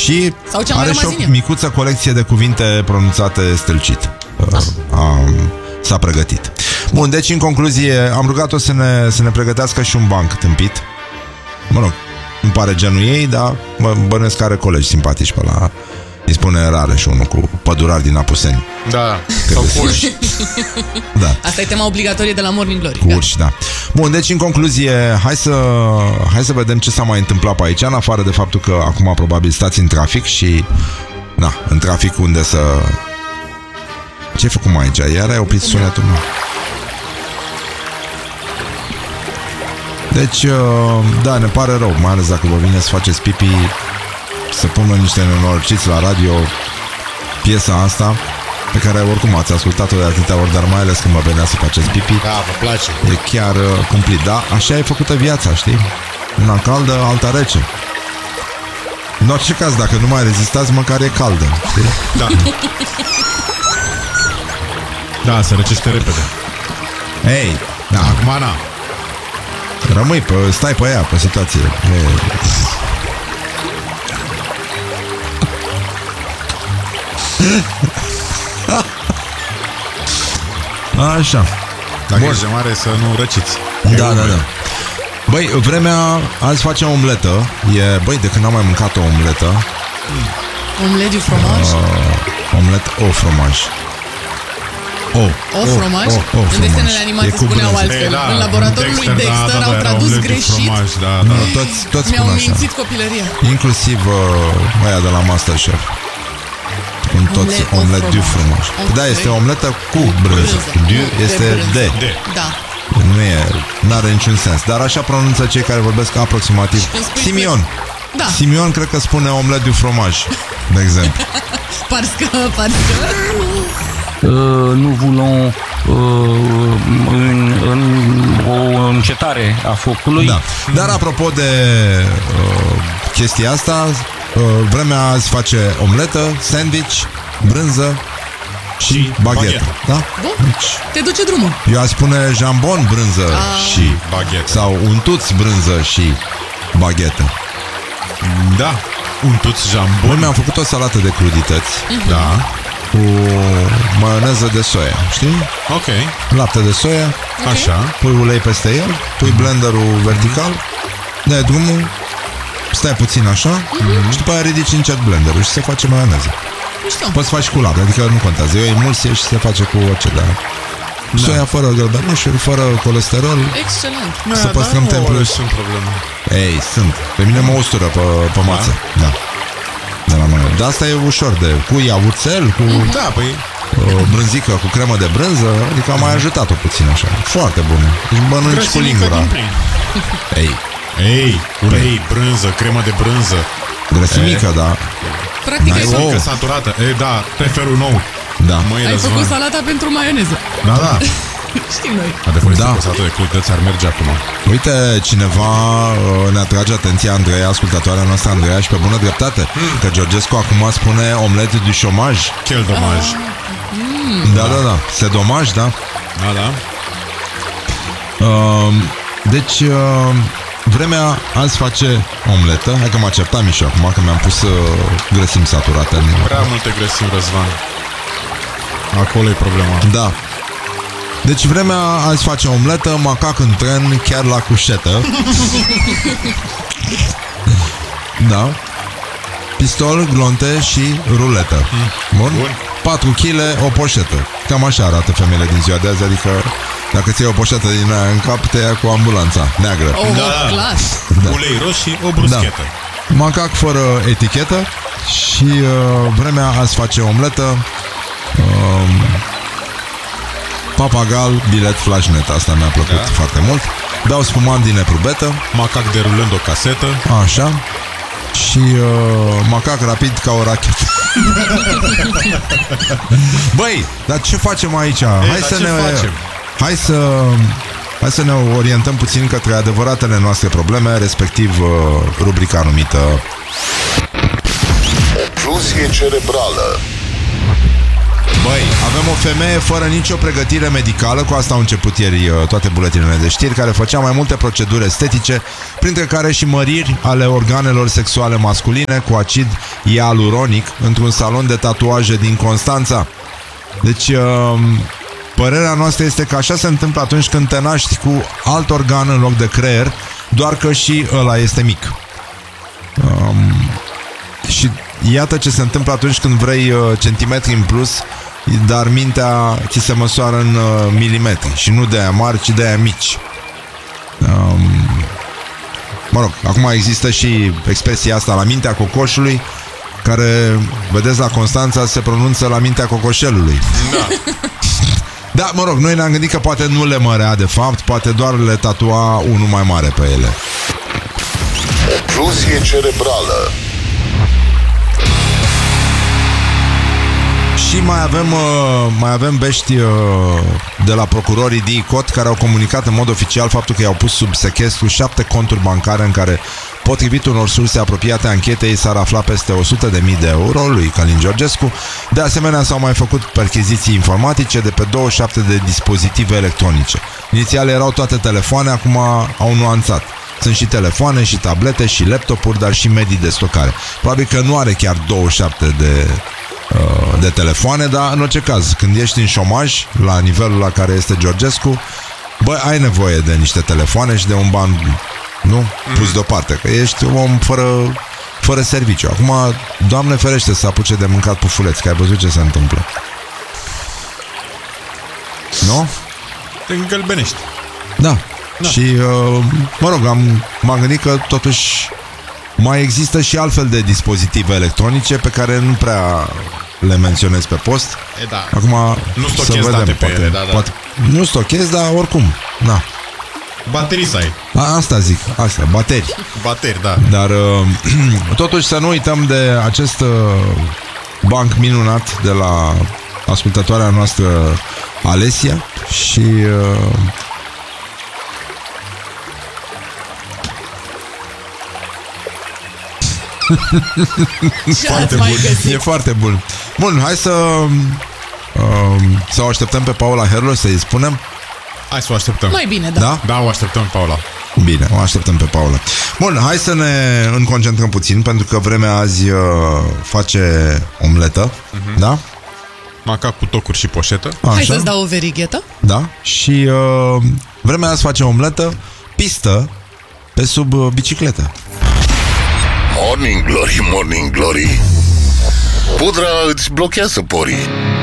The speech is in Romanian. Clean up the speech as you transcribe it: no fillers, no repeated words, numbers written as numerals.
Și sau ce are și o micuță colecție de cuvinte pronunțate stâlcit. S-a pregătit. Bun, deci în concluzie am rugat-o să ne pregătească și un banc tâmpit. Mă rog, îmi pare genul ei, dar bănuiesc că are colegi simpatici pe la... Îi spune rare și unul cu pădurari din Apuseni. Da, sau cu urși. Da. Asta e tema obligatorie de la Morning Glory. Cu urși, da. Bun, deci în concluzie, hai să vedem ce s-a mai întâmplat pe aici, în afară de faptul că acum probabil stați în trafic și... Na, în trafic unde să... Ce-ai făcut mai aici? Iar ai oprit sunetul meu. Deci, da, ne pare rău, mai ales dacă vă vine să faceți pipi, să pună niște nenorociți la radio piesa asta, pe care oricum ați ascultat-o de atâtea ori, dar mai ales când vă venea să faceți pipi. Da, vă place. E chiar cumplit, da? Așa e făcută viața, știi? Una caldă, alta rece. În orice caz, dacă nu mai rezistați, măcar e caldă, știi? Da. Da, se răcește repede. Ei, da. Acum, na. Rămâi, stai pe ea, pe situație. Așa. Dacă ești de mare, să nu răciți. Da. Băi, vremea, azi facem omletă. Băi, de când n-am mai mâncat o omletă. Omlet du fromaj? Omlet au fromaj. Fromaj? În desenele animate spuneau altfel. Da, în laboratorul lui Dexter au tradus greșit. Toți mi-au spun așa. mințit copilăria. Inclusiv aia de la Masterchef. Toți omlet du fromaj. Da, este omletă cu brânză. Du este de. Da. N-are niciun sens. Dar așa pronunță cei care vorbesc aproximativ. Simion. Da. Simion cred că spune omlet du fromaj, de exemplu. Parcă. Nous voulons o încetare a focului. Da. Dar apropo de chestia asta, vremea azi face omletă, sandwich, brânză și baghetă. Da? Deci, te duce drumul. Eu aș spune jambon, brânză și baghetă. Sau untuț, brânză și baghetă. Da, untuț jambon. Noi mi-am făcut o salată de crudități. Da. Cu maioneză de soia, știi? Ok. Lapte de soia. Așa. Pui ulei peste el, pui blenderul vertical, dai drumul, stai puțin așa și după aia ridici încet blenderul și se face maioneză. Poți să faci cu lapte, adică nu contează. E o emulsie și se face cu orice, dar soia fără gălbenușuri, fără colesterol. Excelent. Să păstrăm templul. Sunt probleme. Ei, sunt. Pe mine mă ustură pe masă. Da. De la mână. Dar asta e ușor de... Cu iaurțel, cu... Da, păi... brânzică cu cremă de brânză. Adică am mai ajutat-o puțin așa. Foarte bună. Deci mănânci cu lingura. Ei, ulei, brânză, cremă de brânză. Grăsimică, da. Practic ai făcut saturată. Da, preferul nou. Da. Ai făcut salata pentru maioneză. Da. Știm noi. Adevărat, da. Salata de crudități ar merge acum. Uite, cineva ne atrage atenția, Andreea, ascultatoarea noastră Andreea, și pe bună dreptate, că Georgescu acum spune omlet du chômage. Quel dommage. Da. Se domaj, da? Da. Deci, vremea azi face omletă. Hai că m-a certat Mișu acum, că mi-am pus grăsimi saturate. Prea multe grăsimi, Răzvan. Acolo e problema. Da. Deci vremea azi face omletă, macac în tren, chiar la cușetă. Da. Pistol, glonte și ruletă. Bun? 4 kg, o poșetă. Cam așa arată femeile din ziua de azi. Adică dacă ți iei o poșetă din aia în cap, te ia cu ambulanța neagră. Clar. Da. Ulei roșii, o bruschetă. Da. Macac fără etichetă. Și vremea azi face omletă, papagal, bilet, flashnet. Asta mi-a plăcut foarte mult. Beau spumant din eprubetă. Macac derulând o casetă. Așa. Și macac rapid ca o rachetă. Băi, dar ce facem aici? Hai să ne orientăm puțin către adevăratele noastre probleme, respectiv rubrica numită Ocluzie cerebrală. Băi, avem o femeie fără nicio pregătire medicală, cu asta au început ieri toate buletinele de știri, care făcea mai multe proceduri estetice, printre care și măriri ale organelor sexuale masculine cu acid ialuronic într-un salon de tatuaje din Constanța. Deci, părerea noastră este că așa se întâmplă atunci când te naști cu alt organ în loc de creier, doar că și ăla este mic. Și iată ce se întâmplă atunci când vrei centimetri în plus, dar mintea ți se măsoară în milimetri. Și nu de aia mari, ci de aia mici. Mă rog, acum există și expresia asta, la mintea cocoșului, care, vedeți, la Constanța se pronunță la mintea cocoșelului. Da. Da, mă rog, noi ne-am gândit că poate nu le mărea de fapt, poate doar le tatua unul mai mare pe ele. Ocluzie cerebrală. Și mai avem vești de la procurorii DICOT, care au comunicat în mod oficial faptul că i-au pus sub sechestru 7 conturi bancare în care, potrivit unor surse apropiate anchetei, s-ar afla peste 100.000 de euro lui Călin Georgescu. De asemenea, s-au mai făcut percheziții informatice de pe 27 de dispozitive electronice. Inițial erau toate telefoane, acum au nuanțat. Sunt și telefoane, și tablete, și laptopuri, dar și medii de stocare. Probabil că nu are chiar 27 de telefoane, dar în orice caz, când ești în șomaj, la nivelul la care este Georgescu, bă, ai nevoie de niște telefoane și de un ban, nu? Pus deoparte, că ești un om fără serviciu. Acum, Doamne ferește să apuce de mâncat pufuleți, că ai văzut ce se întâmplă. Nu? Te îngălbenești. Da. Și, mă rog, m-am gândit că totuși mai există și altfel de dispozitive electronice pe care nu prea le menționez pe post. E, da. Acum nu stochezi date pe ele, da. Poate, nu stochezi, dar oricum, da. Baterii să ai. Asta zic, baterii. Bateri, da. Dar totuși să nu uităm de acest banc minunat de la ascultătoarea noastră Alesia. Și Ce ați mai găsit? e foarte bun. Bun, hai să o așteptăm pe Paula Herlos, să-i spunem. Hai să o așteptăm. Mai bine, da. Da? Da, o așteptăm, Paula. Bine, o așteptăm pe Paula. Bun, hai să ne concentrăm puțin, pentru că vremea azi face omletă. Da? Macac cu tocuri și poșetă. Așa. Hai să-ți dau o verighetă. Da? Și vremea azi face omletă, pistă pe sub bicicletă. Morning Glory, Morning Glory, pudra îți blochează porii.